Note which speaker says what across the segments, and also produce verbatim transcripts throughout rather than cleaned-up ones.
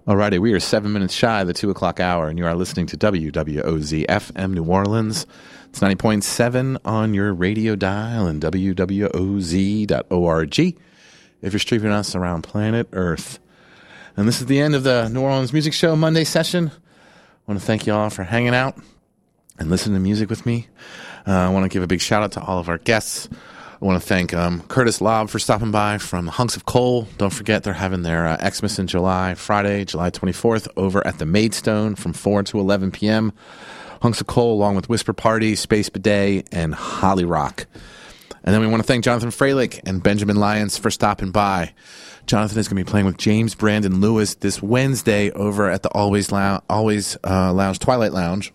Speaker 1: Alrighty, we are seven minutes shy of the two o'clock hour, and you are listening to W W O Z F M New Orleans. It's ninety point seven on your radio dial and W W O Z dot org if you're streaming us around planet Earth. And this is the end of the New Orleans Music Show Monday session. I want to thank you all for hanging out and listening to music with me. Uh, I want to give a big shout out to all of our guests. I want to thank um, Curtis Lobb for stopping by from Hunks of Coal. Don't forget they're having their uh, Xmas in July, Friday, July twenty-fourth, over at the Maidstone from four to eleven p.m. Hunks of Coal, along with Whisper Party, Space Bidet, and Holly Rock. And then we want to thank Jonathan Freilich and Benjamin Lyons for stopping by. Jonathan is going to be playing with James Brandon Lewis this Wednesday over at the Always, Lou- Always uh, Lounge Twilight Lounge.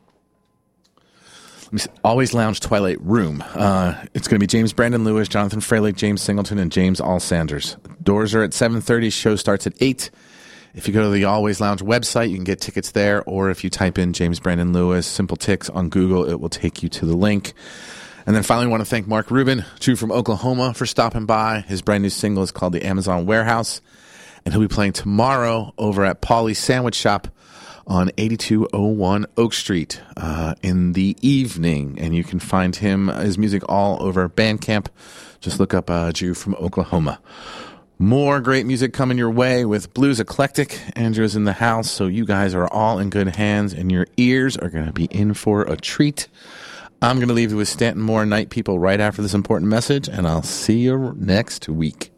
Speaker 1: Always Lounge Twilight Room. Uh, it's going to be James Brandon Lewis, Jonathan Freilich, James Singleton, and James All Sanders. Doors are at seven thirty. Show starts at eight. If you go to the Always Lounge website, you can get tickets there, or if you type in James Brandon Lewis, Simple Tix on Google, it will take you to the link. And then finally, I want to thank Mark Rubin, True from Oklahoma, for stopping by. His brand new single is called The Amazon Warehouse, and he'll be playing tomorrow over at Paulie's Sandwich Shop on eighty-two oh one Oak Street uh, in the evening. And you can find him, his music, all over Bandcamp. Just look up uh, Jew from Oklahoma. More great music coming your way with Blues Eclectic. Andrew's in the house, so you guys are all in good hands, and your ears are going to be in for a treat. I'm going to leave you with Stanton Moore, Night People, right after this important message, and I'll see you next week.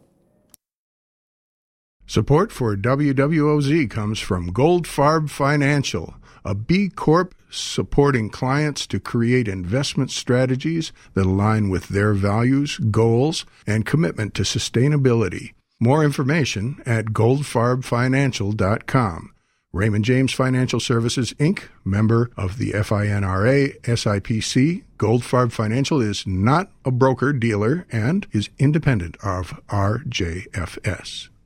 Speaker 2: Support for W W O Z comes from Goldfarb Financial, a B Corp supporting clients to create investment strategies that align with their values, goals, and commitment to sustainability. More information at goldfarb financial dot com. Raymond James Financial Services, Incorporated, member of the FINRA, S I P C. Goldfarb Financial is not a broker-dealer and is independent of R J F S.